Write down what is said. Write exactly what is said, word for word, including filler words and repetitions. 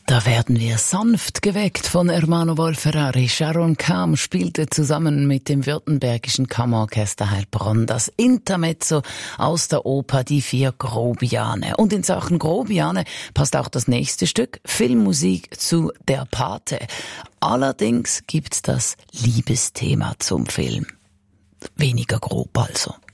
Da werden wir sanft geweckt von Ermanno Wolf-Ferrari. Sharon Kam spielte zusammen mit dem Württembergischen Kammerorchester Heilbronn das Intermezzo aus der Oper Die vier Grobiane. Und in Sachen Grobiane passt auch das nächste Stück, Filmmusik zu Der Pate. Allerdings gibt's das Liebesthema zum Film. Weniger grob also.